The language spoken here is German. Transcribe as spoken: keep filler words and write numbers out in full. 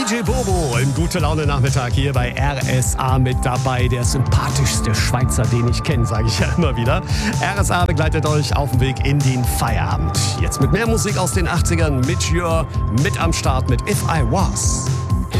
J Bobo im Gute-Laune-Nachmittag hier bei R S A mit dabei. Der sympathischste Schweizer, den ich kenne, sage ich ja immer wieder. R S A begleitet euch auf dem Weg in den Feierabend. Jetzt mit mehr Musik aus den achtzigern mit Jör, mit am Start mit If I Was.